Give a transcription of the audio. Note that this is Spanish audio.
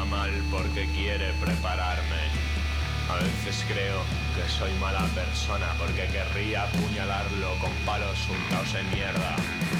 mal porque quiere prepararme. A veces creo que soy mala persona porque querría apuñalarlo con palos untados en mierda.